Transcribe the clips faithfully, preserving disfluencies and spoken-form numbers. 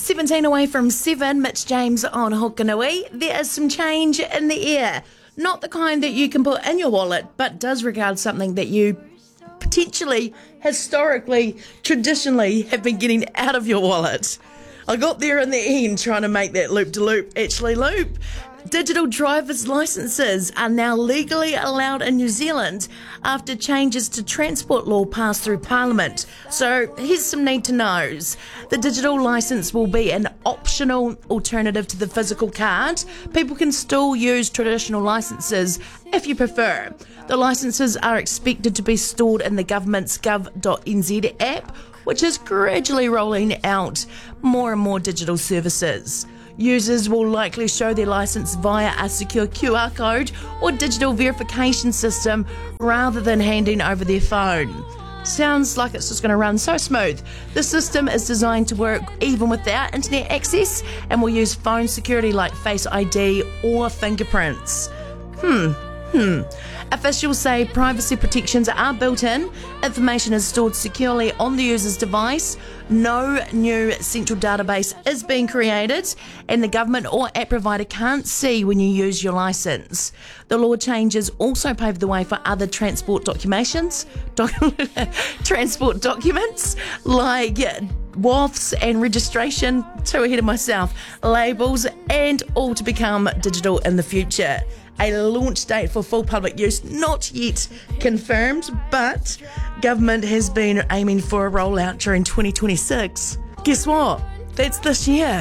seventeen away from seven, Mitch James on Hokanui. There is some change in the air. Not the kind that you can put in your wallet, but does regard something that you potentially, historically, traditionally have been getting out of your wallet. I got there in the end trying to make that loop-de-loop actually loop. Digital driver's licences are now legally allowed in New Zealand after changes to transport law passed through Parliament. So here's some need to knows. The digital licence will be an optional alternative to the physical card. People can still use traditional licences if you prefer. The licences are expected to be stored in the government's gov dot n z app, which is gradually rolling out more and more digital services. Users will likely show their licence via a secure Q R code or digital verification system rather than handing over their phone. Sounds like it's just going to run so smooth. The system is designed to work even without internet access and will use phone security like Face I D or fingerprints. Hmm. Hmm. Officials say privacy protections are built in, information is stored securely on the user's device, no new central database is being created, and the government or app provider can't see when you use your licence. The law changes also pave the way for other transport documentations, doc- transport documents like W A Fs and registration, too ahead of myself, labels, and all to become digital in the future. A launch date for full public use not yet confirmed, but government has been aiming for a rollout during twenty twenty-six. Guess what? That's this year.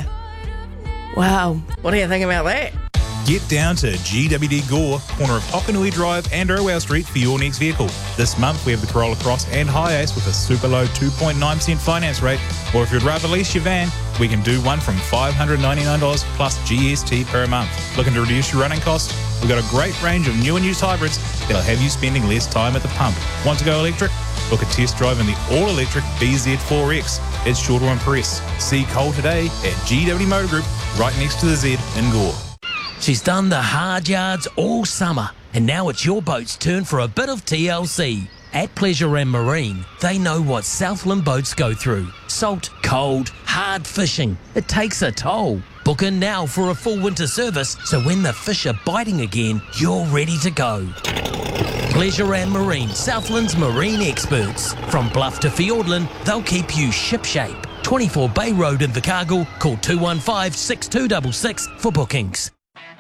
Wow, what do you think about that? Get down to G W D Gore, corner of Hokanui Drive and Irwell Street for your next vehicle. This month we have the Corolla Cross and Hiace with a super low two point nine percent finance rate, or if you'd rather lease your van, we can do one from five hundred ninety-nine dollars plus G S T per month. Looking to reduce your running costs? We've got a great range of new and used hybrids that'll have you spending less time at the pump. Want to go electric? Book a test drive in the all-electric B Z four X. It's sure to impress. See Cole today at G W Motor Group, right next to the Z in Gore. She's done the hard yards all summer, and now it's your boat's turn for a bit of T L C. At Pleasure and Marine, they know what Southland boats go through. Salt, cold, hard fishing. It takes a toll. Book in now for a full winter service, so when the fish are biting again, you're ready to go. Pleasure and Marine, Southland's marine experts. From Bluff to Fiordland, they'll keep you shipshape. twenty-four Bay Road in Invercargill. Call two one five, six two six six for bookings.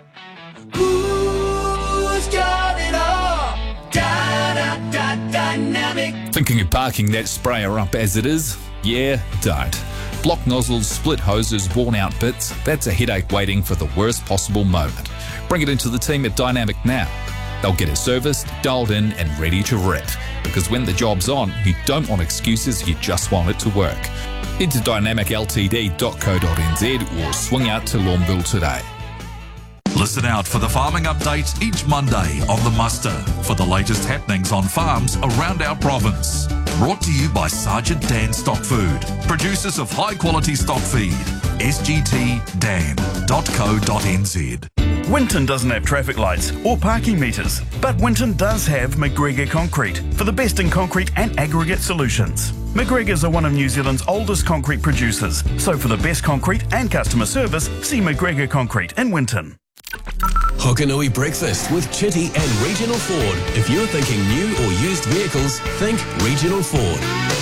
Who's got it all? Da, da, da, dynamic. Thinking of parking that sprayer up as it is? Yeah, don't. Block nozzles, split hoses, worn out bits, that's a headache waiting for the worst possible moment. Bring it into the team at Dynamic now. They'll get it serviced, dialed in and ready to rip. Because when the job's on, you don't want excuses, you just want it to work. Head to dynamic l t d dot co dot n z or swing out to Lawnville today. Listen out for the farming updates each Monday on The Muster for the latest happenings on farms around our province. Brought to you by Sergeant Dan Stock Food, producers of high quality stock feed. s g t dan dot co dot n z. Winton doesn't have traffic lights or parking meters, but Winton does have McGregor Concrete for the best in concrete and aggregate solutions. McGregors are one of New Zealand's oldest concrete producers, so for the best concrete and customer service, see McGregor Concrete in Winton. Hokanui Breakfast with Chitty and Regional Ford. If you're thinking new or used vehicles, think Regional Ford.